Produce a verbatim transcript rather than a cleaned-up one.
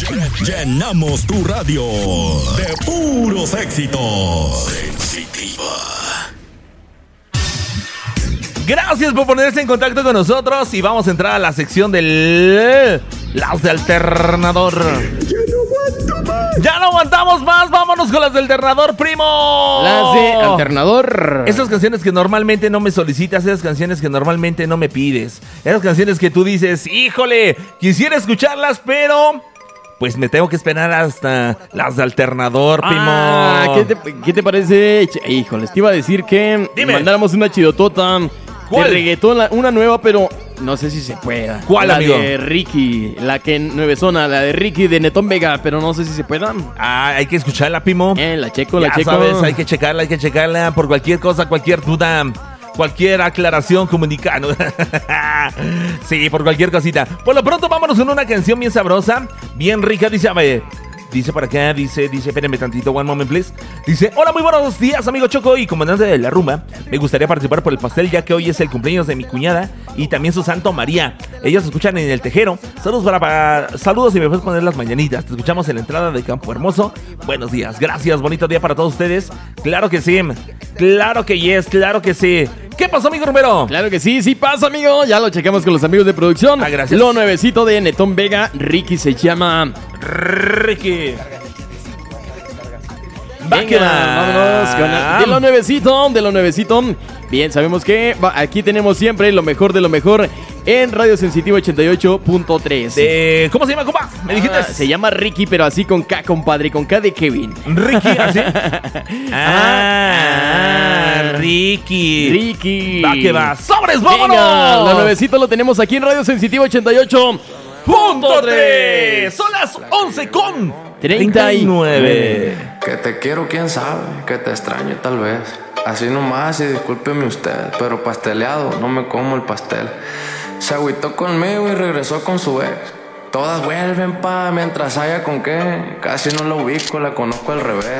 Llenamos tu radio de puros éxitos. Sensitiva. Gracias por ponerse en contacto con nosotros y vamos a entrar a la sección del... Las de Alternador. Ya no aguanto más. Ya no aguantamos más, vámonos con las del Alternador, primo. Las de Alternador. Esas canciones que normalmente no me solicitas, esas canciones que normalmente no me pides. Esas canciones que tú dices, híjole, quisiera escucharlas, pero... pues me tengo que esperar hasta las de Alternador, primo. Ah, ¿qué te, qué te parece? Híjoles, te iba a decir que Dime. mandáramos una chidotota. ¿Cuál? De reggaetón, la- una nueva, pero no sé si se pueda. ¿Cuál, la amigo? La de Ricky, la que nueve zona, la de Ricky de Netón Vega, pero no sé si se pueda. Ah, hay que escucharla, primo. Eh, la checo, Ya la checo. sabes, hay que checarla, hay que checarla por cualquier cosa, cualquier duda, cualquier aclaración comunicada. Sí, por cualquier cosita. Por lo pronto, vámonos con una canción bien sabrosa, bien rica, dice, a ver, dice por acá, dice, dice, espérenme tantito, one moment please. Dice, hola, muy buenos días, amigo Choco y comandante de la rumba. Me gustaría participar por el pastel, ya que hoy es el cumpleaños de mi cuñada y también su santo María. Ellos escuchan en el tejero. Saludos para, para saludos y me puedes poner las mañanitas. Te escuchamos en la entrada de Campo Hermoso. Buenos días, gracias, bonito día para todos ustedes. Claro que sí, claro que yes, claro que sí. ¿Qué pasó, amigo Romero? Claro que sí, sí pasa, amigo. Ya lo checamos con los amigos de producción. Ah, gracias. Lo nuevecito de Netón Vega, Ricky se llama... Ricky. Va que Venga, va. vámonos con la- de lo nuevecito, de lo nuevecito. Bien, sabemos que va- aquí tenemos siempre lo mejor de lo mejor en Radio Sensitiva ochenta y ocho punto tres. De- ¿Cómo se llama, compa? Me dijiste. Ah, se llama Ricky, pero así con K, compadre, con K de Kevin. Ricky, así. Ah, Ricky. Ricky. Va que va. ¡Sobres, Venga, vámonos! lo nuevecito lo tenemos aquí en Radio Sensitiva ochenta y ocho Punto tres. Son las once con treinta y nueve. Que te quiero, quién sabe, que te extraño tal vez. Así nomás y discúlpeme usted, pero pasteleado, no me como el pastel. Se agüitó conmigo y regresó con su ex. Todas vuelven pa' mientras haya con qué. Casi no la ubico, la conozco al revés.